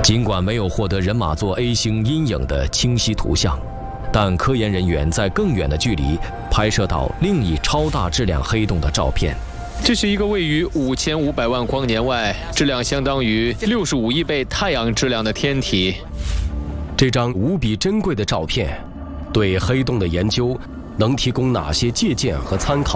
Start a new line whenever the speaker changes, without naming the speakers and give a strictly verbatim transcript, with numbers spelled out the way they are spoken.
尽管没有获得人马座 A 星阴影的清晰图像，但科研人员在更远的距离拍摄到另一超大质量黑洞的照片。
这是一个位于五千五百万光年外，质量相当于六十五亿倍太阳质量的天体。
这张无比珍贵的照片，对黑洞的研究能提供哪些借鉴和参考？